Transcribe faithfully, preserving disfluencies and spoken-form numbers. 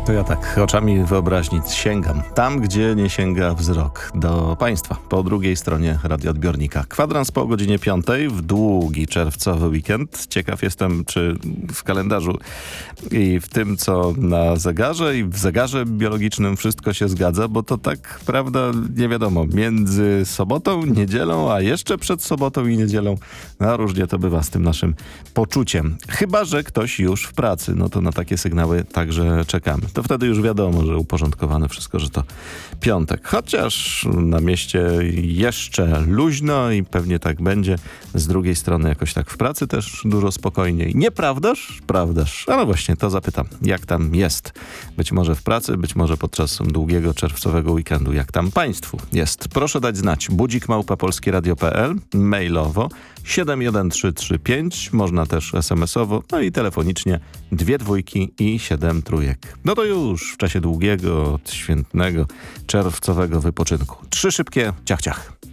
To ja tak oczami wyobraźni sięgam. Tam, gdzie nie sięga wzrok. Do państwa. Po drugiej stronie radioodbiornika. Kwadrans po godzinie piątej w długi czerwcowy weekend. Ciekaw jestem, czy w kalendarzu i w tym, co na zegarze i w zegarze biologicznym wszystko się zgadza, bo to tak, prawda, nie wiadomo. Między sobotą, niedzielą, a jeszcze przed sobotą i niedzielą. No różnie to bywa z tym naszym poczuciem. Chyba że ktoś już w pracy. No to na takie sygnały także czekamy. To wtedy już wiadomo, że uporządkowane wszystko, że to piątek. Chociaż na mieście jeszcze luźno i pewnie tak będzie. Z drugiej strony jakoś tak w pracy też dużo spokojniej. Nieprawdaż? Prawdaż. A no właśnie, to zapytam, jak tam jest? Być może w pracy, być może podczas długiego czerwcowego weekendu. Jak tam państwu jest? Proszę dać znać. budzik małpa polskieradio kropka p l, mailowo siedem jeden trzy trzy pięć, można też es em esowo, no i telefonicznie dwie dwójki i siedem trójek. No to już w czasie długiego, świętnego, czerwcowego wypoczynku. Trzy szybkie ciach ciach.